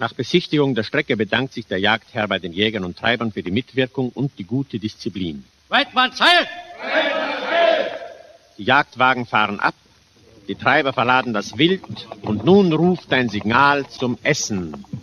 Nach Besichtigung der Strecke bedankt sich der Jagdherr bei den Jägern und Treibern für die Mitwirkung und die gute Disziplin. Weidmanns Heil! Die Jagdwagen fahren ab, die Treiber verladen das Wild und nun ruft ein Signal zum Essen.